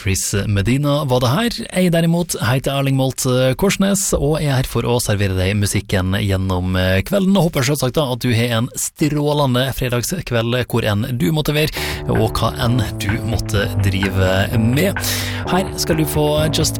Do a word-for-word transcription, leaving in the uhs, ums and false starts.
Chris Medina var det her. Jeg derimot heter Erling Molt Korsnes, og er her for å servere deg musikken gjennom kvelden, og håper selvsagt da at du har en strålende fredagskveld hvor enn du måtte være, og hva enn du måtte drive med. Her skal du få Just